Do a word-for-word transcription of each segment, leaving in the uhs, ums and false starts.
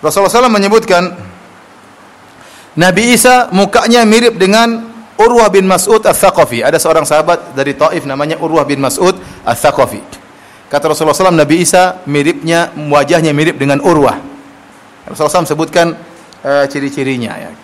Rasulullah shallallahu alaihi wasallam menyebutkan Nabi Isa mukanya mirip dengan Urwah bin Mas'ud Ats-Tsaqafi. Ada seorang sahabat dari Taif namanya Urwah bin Mas'ud Ats-Tsaqafi. Kata Rasulullah shallallahu alaihi wasallam, Nabi Isa miripnya, wajahnya mirip dengan Urwah. Rasulullah shallallahu alaihi wasallam sebutkan uh, ciri-cirinya. Ya.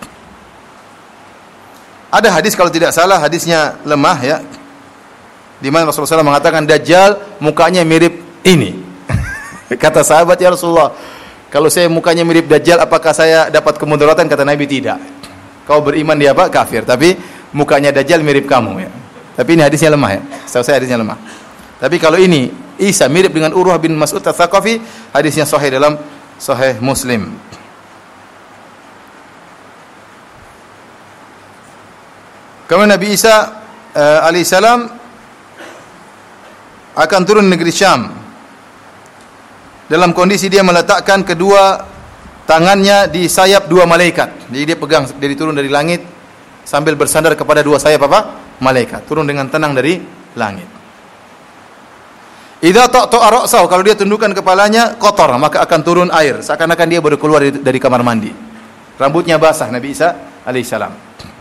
Ada hadis kalau tidak salah, hadisnya lemah ya, di mana Rasulullah shallallahu alaihi wasallam mengatakan Dajjal mukanya mirip ini. Kata sahabat, ya Rasulullah, kalau saya mukanya mirip Dajjal, apakah saya dapat kemudaratan? Kata Nabi, tidak. Kau beriman dia apa? Kafir. Tapi mukanya Dajjal mirip kamu ya. Tapi ini hadisnya lemah ya. Setahu saya hadisnya lemah. Tapi kalau ini Isa mirip dengan Urwah bin Mas'ud Ats-Tsaqafi, hadisnya sahih dalam Sahih Muslim. Kemudian Nabi Isa uh, alaihissalam akan turun di negeri Syam dalam kondisi dia meletakkan kedua tangannya di sayap dua malaikat. Jadi dia pegang, dia turun dari langit sambil bersandar kepada dua sayap apa? Malaikat. Turun dengan tenang dari langit. Idza ta'ta'a ra'sahu, kalau dia tundukkan kepalanya kotor, maka akan turun air, seakan-akan dia baru keluar dari, dari kamar mandi. Rambutnya basah Nabi Isa alaihissalam.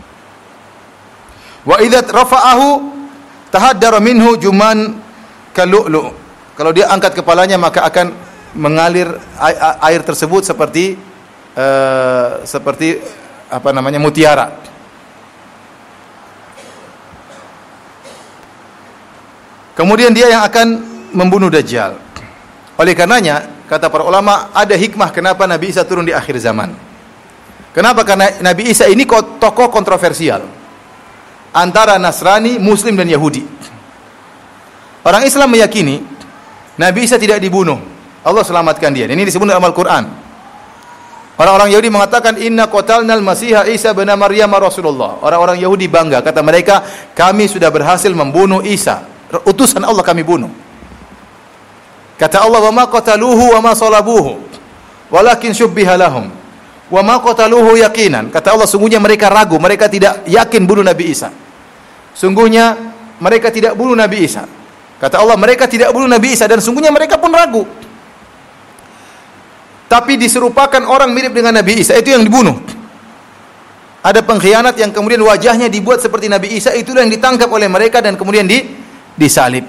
Wa idza rafa'ahu tahaddara minhu juman kalu'lu. Kalau dia angkat kepalanya maka akan mengalir air tersebut seperti uh, seperti apa namanya mutiara. Kemudian dia yang akan membunuh Dajjal. Oleh karenanya kata para ulama ada hikmah kenapa Nabi Isa turun di akhir zaman. Kenapa? Karena Nabi Isa ini tokoh kontroversial antara Nasrani, Muslim dan Yahudi. Orang Islam meyakini Nabi Isa tidak dibunuh, Allah selamatkan dia. Ini disebut dalam Al-Quran. Orang-orang Yahudi mengatakan inna qatalnal Masiha Isa bin Maryam Rasulullah. Orang-orang Yahudi bangga, kata mereka, kami sudah berhasil membunuh Isa, utusan Allah kami bunuh. Kata Allah, wa ma qataluhu wa ma salabuhu walakin syubbiha lahum wa ma qataluhu yaqinan. Kata Allah, sungguhnya mereka ragu, mereka tidak yakin bunuh Nabi Isa. Sungguhnya mereka tidak bunuh Nabi Isa. Kata Allah, mereka tidak bunuh Nabi Isa dan sungguhnya mereka pun ragu. Tapi diserupakan orang mirip dengan Nabi Isa, itu yang dibunuh. Ada pengkhianat yang kemudian wajahnya dibuat seperti Nabi Isa, itulah yang ditangkap oleh mereka dan kemudian di, disalib.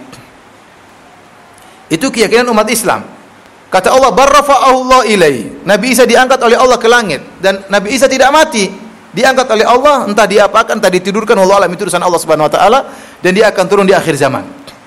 Itu keyakinan umat Islam. Kata Allah, barrafa'ahu Allah ilaihi. Nabi Isa diangkat oleh Allah ke langit dan Nabi Isa tidak mati. Diangkat oleh Allah, entah diapakan, entah ditidurkan, wallahu alam, itu urusan Allah Subhanahu wa taala, dan dia akan turun di akhir zaman.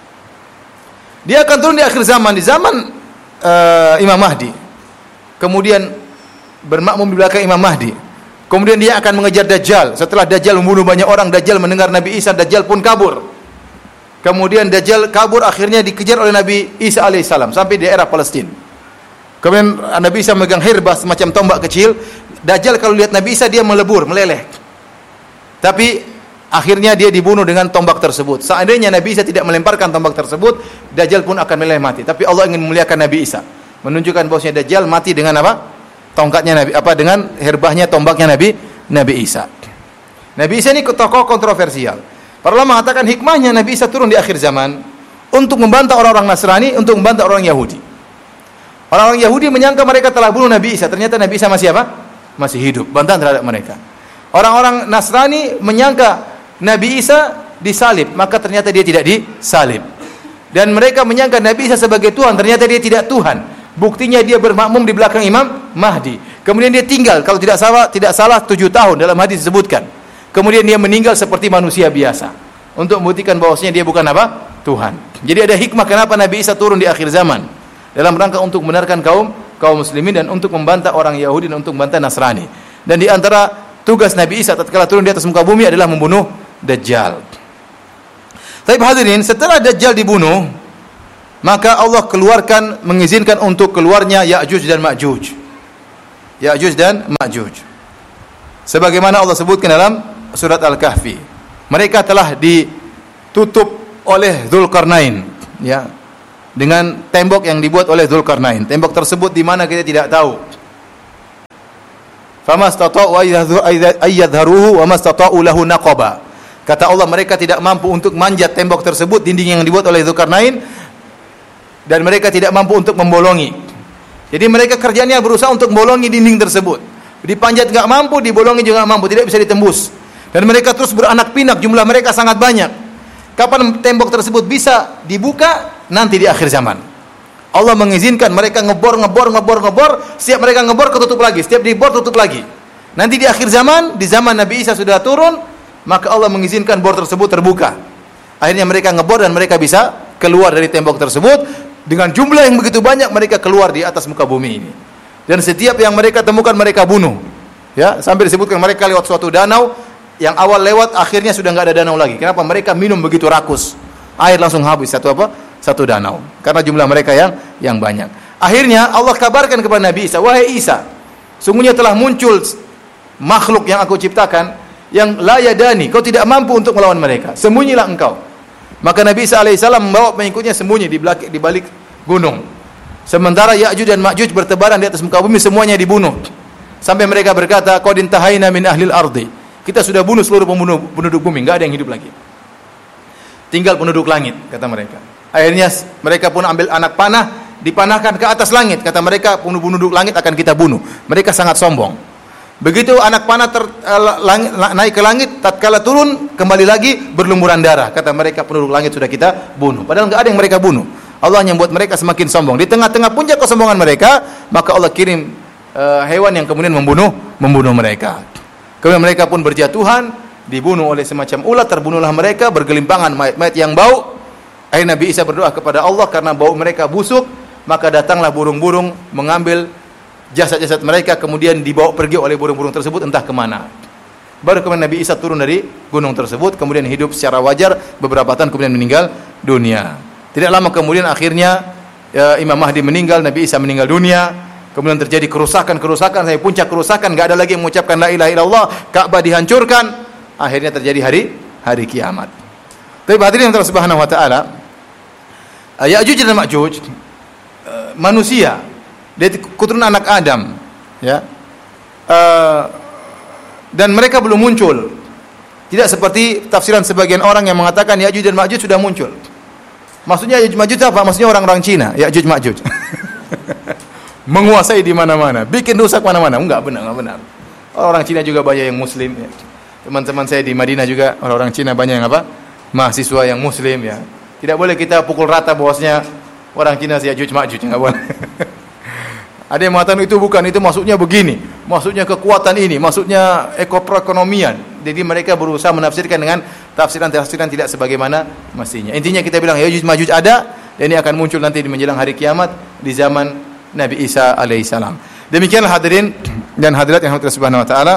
Dia akan turun di akhir zaman, di zaman uh, Imam Mahdi. Kemudian bermakmum di belakang Imam Mahdi. Kemudian dia akan mengejar Dajjal. Setelah Dajjal membunuh banyak orang, Dajjal mendengar Nabi Isa, Dajjal pun kabur. Kemudian Dajjal kabur, akhirnya dikejar oleh Nabi Isa alaihissalam sampai di daerah Palestina. Kemudian Nabi Isa memegang hirbah semacam tombak kecil. Dajjal kalau lihat Nabi Isa dia melebur, meleleh. Tapi akhirnya dia dibunuh dengan tombak tersebut. Seandainya Nabi Isa tidak melemparkan tombak tersebut, Dajjal pun akan meleleh mati. Tapi Allah ingin memuliakan Nabi Isa, menunjukkan bahwasanya Dajjal mati dengan apa? Tongkatnya Nabi, apa dengan herbahnya, tombaknya Nabi Nabi Isa. Nabi Isa ini tokoh kontroversial. Para ulama mengatakan hikmahnya Nabi Isa turun di akhir zaman untuk membantah orang-orang Nasrani, untuk membantah orang Yahudi. Orang-orang Yahudi menyangka mereka telah bunuh Nabi Isa, ternyata Nabi Isa masih apa? Masih hidup. Bantahan terhadap mereka. Orang-orang Nasrani menyangka Nabi Isa disalib, maka ternyata dia tidak disalib. Dan mereka menyangka Nabi Isa sebagai Tuhan, ternyata dia tidak Tuhan. Buktinya dia bermakmum di belakang Imam Mahdi. Kemudian dia tinggal, kalau tidak salah tidak salah tujuh tahun dalam hadis disebutkan. Kemudian dia meninggal seperti manusia biasa untuk membuktikan bahwasanya dia bukan apa? Tuhan. Jadi ada hikmah kenapa Nabi Isa turun di akhir zaman, dalam rangka untuk membenarkan kaum kaum muslimin dan untuk membantah orang Yahudi dan untuk membantah Nasrani. Dan di antara tugas Nabi Isa tatkala turun di atas muka bumi adalah membunuh Dajjal. Tapi hadirin, setelah Dajjal dibunuh, maka Allah keluarkan, mengizinkan untuk keluarnya Ya'juj dan Ma'juj. Ya'juj dan Ma'juj. Sebagaimana Allah sebutkan dalam surat Al-Kahfi. Mereka telah ditutup oleh Dzulqarnain, ya, dengan tembok yang dibuat oleh Dzulqarnain. Tembok tersebut di mana kita tidak tahu. Famastata'u ayyadharuhu wa mastata'u lahu naqaba. Kata Allah, mereka tidak mampu untuk manjat tembok tersebut, dinding yang dibuat oleh Dzulqarnain, dan mereka tidak mampu untuk membolongi. Jadi mereka kerjanya berusaha untuk bolongi dinding tersebut. Dipanjat enggak mampu, dibolongi juga enggak mampu, tidak bisa ditembus. Dan mereka terus beranak pinak, jumlah mereka sangat banyak. Kapan tembok tersebut bisa dibuka? Nanti di akhir zaman. Allah mengizinkan mereka ngebor, ngebor, ngebor, ngebor. Setiap mereka ngebor, ketutup lagi. Setiap dibor, tutup lagi. Nanti di akhir zaman, di zaman Nabi Isa sudah turun, maka Allah mengizinkan bor tersebut terbuka. Akhirnya mereka ngebor dan mereka bisa keluar dari tembok tersebut. Dengan jumlah yang begitu banyak, mereka keluar di atas muka bumi ini. Dan setiap yang mereka temukan, mereka bunuh. Ya, sampai disebutkan mereka lewat suatu danau, yang awal lewat, akhirnya sudah enggak ada danau lagi. Kenapa? Mereka minum begitu rakus. Air langsung habis, satu apa? Satu danau. Karena jumlah mereka yang yang banyak. Akhirnya Allah kabarkan kepada Nabi Isa, wahai Isa, sungguhnya telah muncul makhluk yang aku ciptakan yang la yadani, kau tidak mampu untuk melawan mereka. Sembunyilah engkau. Maka Nabi Isa alaihissalam membawa pengikutnya sembunyi di balik, di balik gunung. Sementara Ya'juj dan Ma'juj bertebaran di atas muka bumi, semuanya dibunuh. Sampai mereka berkata, qad intahaina min ahlil ardi. Kita sudah bunuh seluruh penduduk, penduduk bumi, enggak ada yang hidup lagi. Tinggal penduduk langit, kata mereka. Akhirnya mereka pun ambil anak panah, dipanahkan ke atas langit. Kata mereka, penduduk langit akan kita bunuh. Mereka sangat sombong. Begitu anak panah ter, uh, langit, naik ke langit, tatkala turun kembali lagi berlumuran darah. Kata mereka, penduduk langit sudah kita bunuh. Padahal enggak ada yang mereka bunuh. Allah yang membuat mereka semakin sombong. Di tengah-tengah puncak kesombongan mereka, maka Allah kirim uh, hewan yang kemudian membunuh membunuh mereka. Kemudian mereka pun berjatuhan, dibunuh oleh semacam ulat, terbunuhlah mereka, bergelimpangan mayat-mayat yang bau. Akhirnya Nabi Isa berdoa kepada Allah karena bau mereka busuk, maka datanglah burung-burung mengambil jasad-jasad mereka, kemudian dibawa pergi oleh burung-burung tersebut entah kemana. Baru kemudian Nabi Isa turun dari gunung tersebut, kemudian hidup secara wajar, beberapa tahun kemudian meninggal dunia. Tidak lama kemudian akhirnya ya, Imam Mahdi meninggal, Nabi Isa meninggal dunia. Kemudian terjadi kerusakan-kerusakan, sampai puncak kerusakan, enggak ada lagi yang mengucapkan la ilaha illallah, Ka'bah dihancurkan. Akhirnya terjadi hari hari kiamat. Tapi hadirin Allah Subhanahu wa taala, Ya'juj dan Ma'juj manusia, dari keturunan anak Adam, ya. Uh, dan mereka belum muncul. Tidak seperti tafsiran sebagian orang yang mengatakan Ya'juj dan Ma'juj sudah muncul. Maksudnya Ya'juj Ma'juj apa? Maksudnya orang-orang Cina, Ya'juj Ma'juj. Menguasai di mana-mana, bikin rusak mana-mana. Enggak benar, enggak benar. Orang Cina juga banyak yang muslim, ya. Teman-teman saya di Madinah juga orang-orang Cina banyak yang apa? Mahasiswa yang muslim, ya. Tidak boleh kita pukul rata bahwasanya orang Cina Ya'juj Ma'juj, enggak boleh. Ada yang mengatakan itu bukan, itu maksudnya begini, maksudnya kekuatan ini, maksudnya ekoperekonomian. Jadi mereka berusaha menafsirkan dengan tafsiran-tafsiran tidak sebagaimana mestinya. Intinya kita bilang Ya'juj Ma'juj ada, dan ini akan muncul nanti di menjelang hari kiamat di zaman Nabi Isa alaihissalam. Demikianlah hadirin dan hadirat yang Allah Subhanahu wa taala,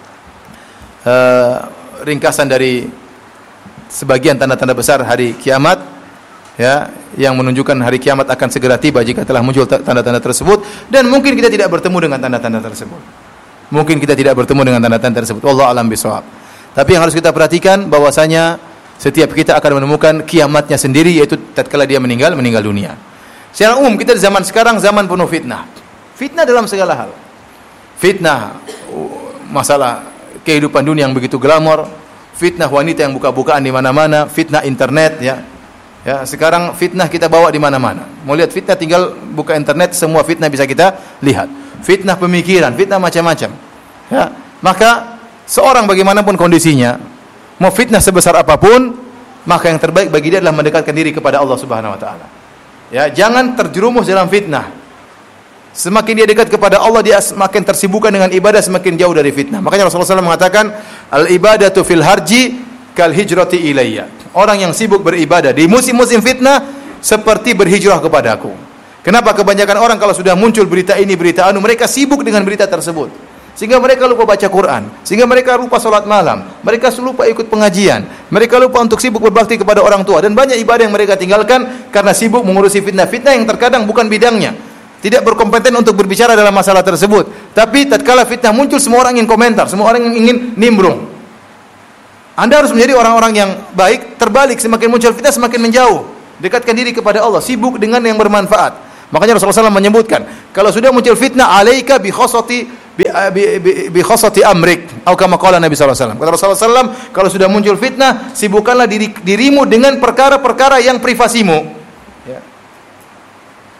uh, ringkasan dari sebagian tanda-tanda besar hari kiamat, ya, yang menunjukkan hari kiamat akan segera tiba jika telah muncul tanda-tanda tersebut, dan mungkin kita tidak bertemu dengan tanda-tanda tersebut. Mungkin kita tidak bertemu dengan tanda-tanda tersebut. Wallahu a'lam bishawab. Tapi yang harus kita perhatikan bahwasanya setiap kita akan menemukan kiamatnya sendiri, yaitu tatkala dia meninggal meninggal dunia. Secara umum kita di zaman sekarang zaman penuh fitnah. Fitnah dalam segala hal. Fitnah masalah kehidupan dunia yang begitu glamor, fitnah wanita yang buka-bukaan di mana-mana, fitnah internet, ya. Ya, sekarang fitnah kita bawa di mana-mana. Mau lihat fitnah tinggal buka internet, semua fitnah bisa kita lihat. Fitnah pemikiran, fitnah macam-macam. Ya, maka seorang bagaimanapun kondisinya, mau fitnah sebesar apapun, maka yang terbaik bagi dia adalah mendekatkan diri kepada Allah Subhanahu wa taala. Ya, jangan terjerumus dalam fitnah. Semakin dia dekat kepada Allah, dia semakin tersibukkan dengan ibadah, semakin jauh dari fitnah. Makanya Rasulullah shallallahu alaihi wasallam mengatakan, al-ibadatu fil harji kal hijrati ilayya. Orang yang sibuk beribadah di musim-musim fitnah seperti berhijrah kepadaku. Kenapa? Kebanyakan orang kalau sudah muncul berita ini, berita anu, mereka sibuk dengan berita tersebut. Sehingga mereka lupa baca Quran, sehingga mereka lupa salat malam, mereka lupa ikut pengajian, mereka lupa untuk sibuk berbakti kepada orang tua, dan banyak ibadah yang mereka tinggalkan karena sibuk mengurusi fitnah-fitnah yang terkadang bukan bidangnya, tidak berkompeten untuk berbicara dalam masalah tersebut. Tapi tatkala fitnah muncul, semua orang ingin komentar, semua orang ingin nimbrung. Anda harus menjadi orang-orang yang baik. Terbalik, semakin muncul fitnah semakin menjauh, dekatkan diri kepada Allah, sibuk dengan yang bermanfaat. Makanya Rasulullah shallallahu alaihi wasallam menyebutkan, kalau sudah muncul fitnah, alaika bi khosati bi bi, bi, bi khosati amrik, atau kama qala Nabi sallallahu alaihi wasallam. Kata Rasulullah sallallahu alaihi wasallam, kalau sudah muncul fitnah, sibukkanlah diri, dirimu dengan perkara-perkara yang privasimu. Ya.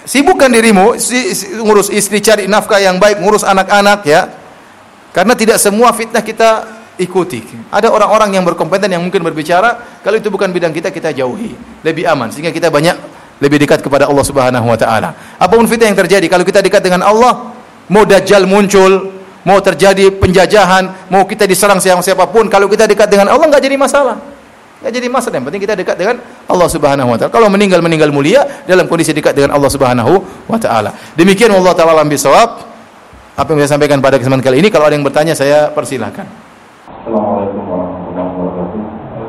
Sibukkan dirimu, si, si, ngurus istri, cari nafkah yang baik, ngurus anak-anak ya. Karena tidak semua fitnah kita ikuti. Ada orang-orang yang berkompeten yang mungkin berbicara, kalau itu bukan bidang kita, kita jauhi. Lebih aman sehingga kita banyak lebih dekat kepada Allah Subhanahu wa taala. Apapun fitnah yang terjadi, kalau kita dekat dengan Allah, mau dajjal muncul, mau terjadi penjajahan, mau kita diserang siapa siapapun, kalau kita dekat dengan Allah enggak jadi masalah. Enggak jadi masalah, yang penting kita dekat dengan Allah Subhanahu wa taala. Kalau meninggal meninggal mulia dalam kondisi dekat dengan Allah Subhanahu wa taala. Demikian wallahu taala alam bisawab. Apa yang saya sampaikan pada kesempatan kali ini, kalau ada yang bertanya saya persilahkan. Assalamualaikum warahmatullahi wabarakatuh.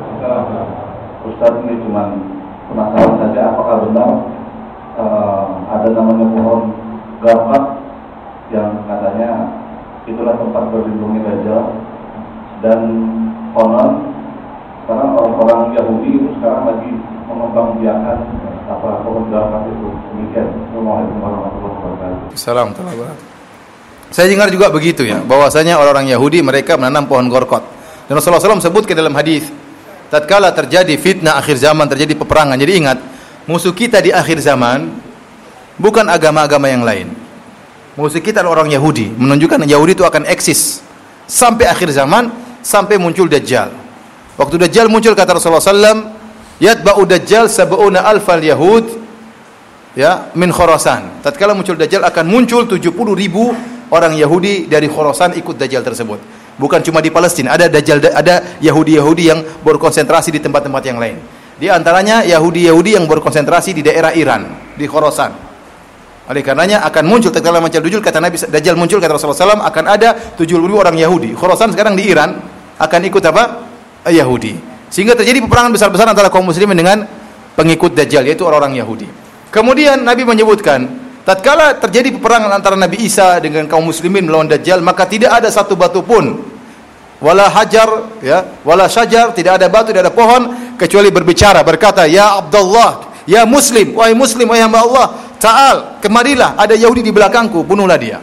Ustaz, ini cuma penasaran saja, apakah benar uh, ada namanya pohon garkat yang katanya itulah tempat berlindungnya Dajjal, dan konon sekarang orang-orang Yahudi itu sekarang lagi mengembangbiakan apa pohon garkat itu. Demikian. Assalamualaikum warahmatullahi wabarakatuh. Assalamualaikum. Saya dengar juga begitu ya, bahwasanya orang-orang Yahudi mereka menanam pohon gorkot. Dan Rasulullah shallallahu alaihi wasallam sebutkan dalam hadis, tatkala terjadi fitnah akhir zaman, terjadi peperangan. Jadi ingat, musuh kita di akhir zaman bukan agama-agama yang lain. Musuh kita adalah orang Yahudi, menunjukkan Yahudi itu akan eksis sampai akhir zaman, sampai muncul Dajjal. Waktu Dajjal muncul, kata Rasulullah shallallahu alaihi wasallam, yatba'u Dajjal sab'una alfal Yahud ya min Khurasan. Tatkala muncul Dajjal akan muncul tujuh puluh ribu orang Yahudi dari Khurasan ikut Dajjal tersebut. Bukan cuma di Palestina, ada Dajjal, ada Yahudi-Yahudi yang berkonsentrasi di tempat-tempat yang lain. Di antaranya Yahudi-Yahudi yang berkonsentrasi di daerah Iran, di Khurasan. Oleh karenanya akan muncul tatkala muncul Dajjal, kata Nabi, Dajjal muncul kata Rasulullah shallallahu alaihi wasallam, akan ada tujuh puluh ribu orang Yahudi. Khurasan sekarang di Iran akan ikut apa? Yahudi. Sehingga terjadi peperangan besar-besaran antara kaum muslimin dengan pengikut Dajjal, yaitu orang-orang Yahudi. Kemudian Nabi menyebutkan, tatkala terjadi peperangan antara Nabi Isa dengan kaum muslimin melawan Dajjal, maka tidak ada satu batu pun, wala hajar ya, wala syajar, tidak ada batu, tidak ada pohon kecuali berbicara, berkata, ya Abdullah, ya Muslim, wahai Muslim, wahai hamba Allah, ta'al, kemarilah, ada Yahudi di belakangku, bunuhlah dia.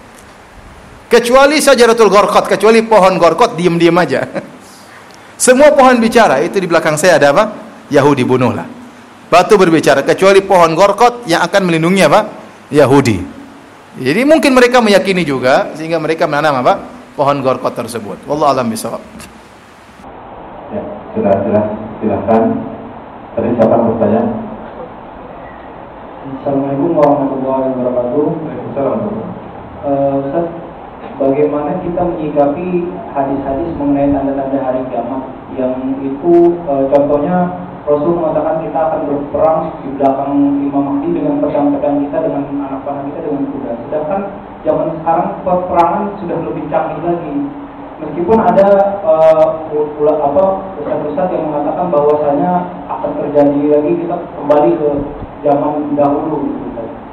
Kecuali syajaratul gharqat, kecuali pohon gharqat, diam-diam aja. Semua pohon bicara, itu di belakang saya ada apa? Yahudi, bunuhlah. Batu berbicara, kecuali pohon gharqat yang akan melindungi apa? Yahudi. Jadi mungkin mereka meyakini juga sehingga mereka menanam apa? Pohon gharqat tersebut. Wallahu a'lam bishawab. Ya, sudah jelas. Silakan. Tadi siapa yang bertanya? Assalamualaikum warahmatullahi wabarakatuh. Waalaikumsalam. Uh, Ustaz, bagaimana kita menyikapi hadis-hadis mengenai tanda-tanda hari kiamat yang itu uh, contohnya Rasul mengatakan kita akan berperang di belakang Imam Mahdi dengan pedang-pedang kita, dengan anak panah kita, dengan kuda. Sedangkan zaman sekarang peperangan sudah lebih canggih lagi. Meskipun ada uh, apa ustaz-ustaz yang mengatakan bahwasanya akan terjadi lagi, kita kembali ke zaman dahulu gitu.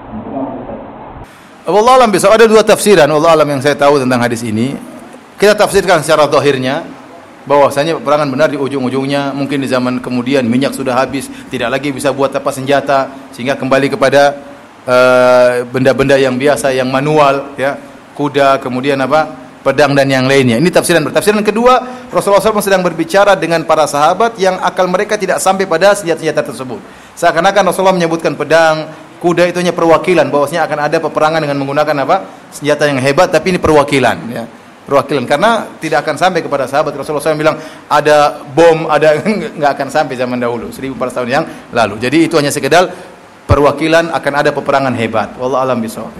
Wallahu a'lam bishawab. Ada dua tafsiran wallahu a'lam yang saya tahu tentang hadis ini. Kita tafsirkan secara zahirnya bahwasanya peperangan benar di ujung-ujungnya, mungkin di zaman kemudian minyak sudah habis, tidak lagi bisa buat apa senjata, sehingga kembali kepada uh, benda-benda yang biasa, yang manual ya, kuda, kemudian apa? Pedang dan yang lainnya. Ini tafsiran. Tafsiran kedua, Rasulullah shallallahu alaihi wasallam sedang berbicara dengan para sahabat yang akal mereka tidak sampai pada senjata-senjata tersebut. Seakan-akan Rasulullah menyebutkan pedang, kuda itu hanya perwakilan, bahwasanya akan ada peperangan dengan menggunakan apa? Senjata yang hebat, tapi ini perwakilan ya. Perwakilan, karena tidak akan sampai kepada sahabat. Rasulullah shallallahu alaihi wasallam bilang ada bom, ada nggak akan sampai zaman dahulu seribu empat ratus tahun yang lalu. Jadi itu hanya sekedar perwakilan, akan ada peperangan hebat. Wallahu a'lam bishawab.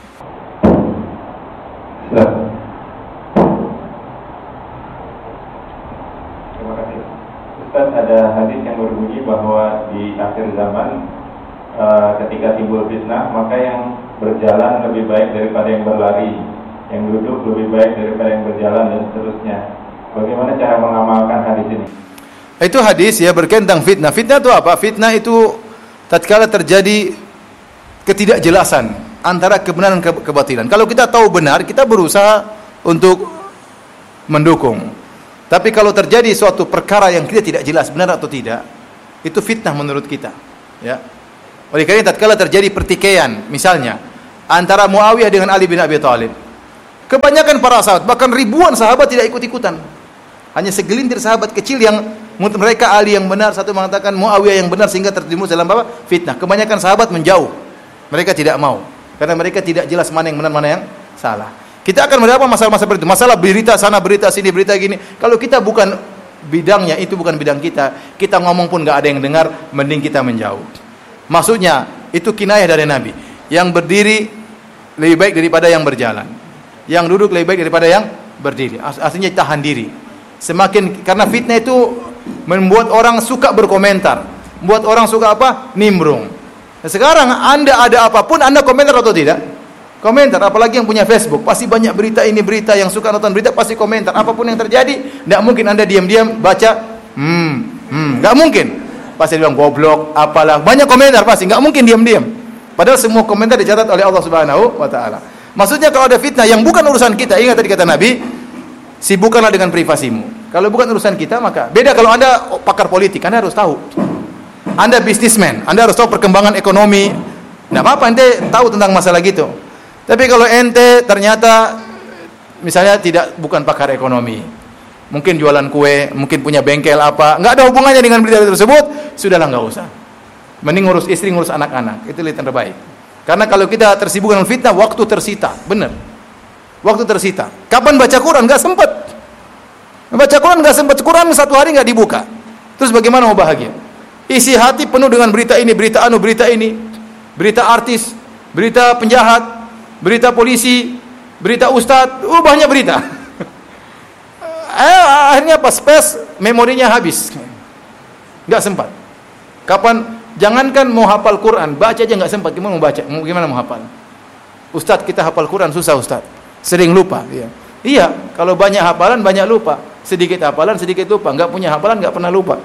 Terima kasih. Ustaz, ada hadis yang berbunyi bahwa di akhir zaman uh, ketika timbul fitnah, maka yang berjalan lebih baik daripada yang berlari, yang duduk lebih baik daripada yang berjalan, dan seterusnya. Bagaimana cara mengamalkan hadis ini? Itu hadis ya berkaitan tentang fitnah. Fitnah itu apa? Fitnah itu tatkala terjadi ketidakjelasan antara kebenaran dan kebatilan. Kalau kita tahu benar, kita berusaha untuk mendukung. Tapi kalau terjadi suatu perkara yang kita tidak jelas benar atau tidak, itu fitnah menurut kita. Ya. Oleh karena tatkala terjadi pertikaian, misalnya antara Muawiyah dengan Ali bin Abi Thalib, kebanyakan para sahabat, bahkan ribuan sahabat tidak ikut-ikutan. Hanya segelintir sahabat kecil yang menurut mereka Ali yang benar, satu mengatakan Muawiyah yang benar, sehingga tertimbul dalam apa? Fitnah. Kebanyakan sahabat menjauh. Mereka tidak mau karena mereka tidak jelas mana yang benar mana yang salah. Kita akan mendapat masalah-masalah seperti itu. Masalah berita sana, berita sini, berita gini. Kalau kita bukan bidangnya, itu bukan bidang kita, kita ngomong pun enggak ada yang dengar, mending kita menjauh. Maksudnya itu kinayah dari Nabi. Yang berdiri lebih baik daripada yang berjalan. Yang duduk lebih baik daripada yang berdiri. Artinya tahan diri. Semakin karena fitnah itu membuat orang suka berkomentar, membuat orang suka apa? Nimbrung. Nah, sekarang Anda ada apapun, Anda komentar atau tidak? Komentar, apalagi yang punya Facebook, pasti banyak berita ini, berita yang suka nonton berita pasti komentar. Apapun yang terjadi, tidak mungkin Anda diam-diam baca, hmm, hmm, nggak mungkin. Pasti bilang goblok, apalah, banyak komentar pasti, nggak mungkin diam-diam. Padahal semua komentar dicatat oleh Allah Subhanahu wa taala. Maksudnya kalau ada fitnah yang bukan urusan kita, ingat tadi kata Nabi, sibukkanlah dengan privasimu. Kalau bukan urusan kita, maka beda kalau Anda pakar politik, Anda harus tahu. Anda bisnismen, Anda harus tahu perkembangan ekonomi. Tidak apa-apa ente tahu tentang masalah gitu. Tapi kalau ente ternyata misalnya tidak bukan pakar ekonomi, mungkin jualan kue, mungkin punya bengkel apa, nggak ada hubungannya dengan berita tersebut, sudahlah nggak usah. Mending ngurus istri, ngurus anak-anak, itu yang terbaik. Karena kalau kita tersibuk dengan fitnah, waktu tersita, benar. Waktu tersita. Kapan baca Quran? Nggak sempat. Baca Quran nggak sempat. Quran satu hari nggak dibuka. Terus bagaimana mau bahagia? Isi hati penuh dengan berita ini, berita anu, berita ini, berita artis, berita penjahat, berita polisi, berita ustadz, oh banyak berita. eh, akhirnya pas space, memorinya habis, nggak sempat. Kapan? Jangankan mau hafal Quran, baca aja nggak sempat. Gimana mau baca? Gimana mau hafal? Ustadz kita hafal Quran susah ustadz, sering lupa. Iya, iya. Kalau banyak hafalan banyak lupa, sedikit hafalan sedikit lupa. Nggak punya hafalan nggak pernah lupa.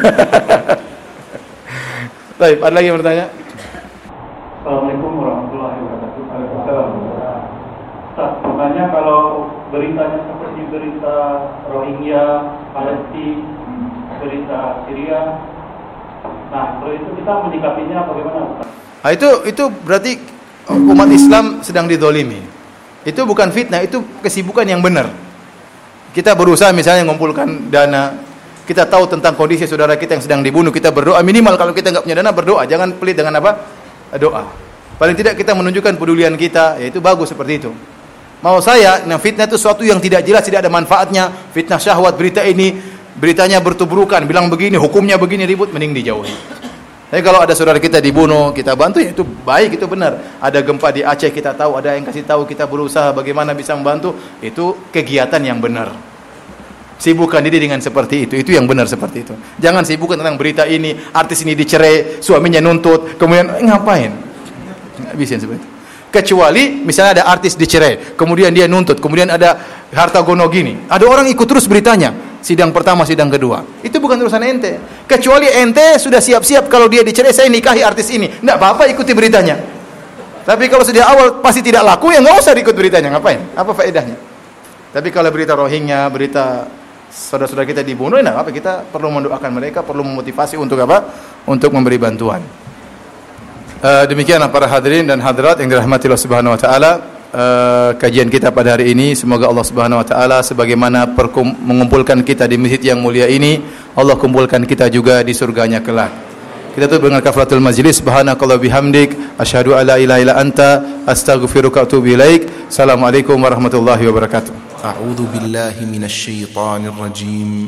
Baik, ada lagi yang bertanya? Assalamualaikum warahmatullahi wabarakatuh. Waalaikumsalam. Ustaz, makanya kalau beritanya seperti berita Rohingya, Palestina, berita Syria, nah, kalau itu kita menyikapinya bagaimana, Ustaz? Nah, itu itu berarti umat Islam sedang dizalimi. Itu bukan fitnah, itu kesibukan yang benar. Kita berusaha misalnya mengumpulkan dana. Kita tahu tentang kondisi saudara kita yang sedang dibunuh, kita berdoa minimal. Kalau kita nggak punya dana, berdoa. Jangan pelit dengan apa? Doa. Paling tidak kita menunjukkan pedulian kita, yaitu bagus seperti itu. Mau saya, nah fitnah itu sesuatu yang tidak jelas, tidak ada manfaatnya. Fitnah syahwat, berita ini, beritanya bertubrukan, bilang begini, hukumnya begini, ribut, mending dijauhi. Tapi kalau ada saudara kita dibunuh, kita bantu, itu baik, itu benar. Ada gempa di Aceh, kita tahu, ada yang kasih tahu, kita berusaha bagaimana bisa membantu, itu kegiatan yang benar. Sibukkan diri dengan seperti itu, itu yang benar seperti itu. Jangan sibukkan tentang berita ini, artis ini dicerai, suaminya nuntut, kemudian eh, ngapain? Nggak bisa seperti itu. Kecuali misalnya ada artis dicerai, kemudian dia nuntut, kemudian ada harta gono gini, ada orang ikut terus beritanya, sidang pertama, sidang kedua. Itu bukan urusan ente. Kecuali ente sudah siap-siap kalau dia dicerai, saya nikahi artis ini, nggak apa-apa ikuti beritanya. Tapi kalau sudah awal pasti tidak laku, ya nggak usah ikut beritanya, ngapain? Apa faedahnya? Tapi kalau berita Rohingya, berita saudara-saudara kita dibunuh, nah apa, kita perlu mendoakan mereka, perlu memotivasi untuk apa? Untuk memberi bantuan. Uh, demikianlah para hadirin dan hadirat yang dirahmati Allah Subhanahu wa taala, uh, kajian kita pada hari ini. Semoga Allah Subhanahu wa taala sebagaimana perkum- mengumpulkan kita di masjid yang mulia ini, Allah kumpulkan kita juga di surganya kelak. Kita tutup dengan kafaratul majlis. Subhanakallah bihamdik, asyhadu alla ilaha illa anta, astaghfiruka wa atubu ilaik. Assalamualaikum warahmatullahi wabarakatuh. أعوذ بالله من الشيطان الرجيم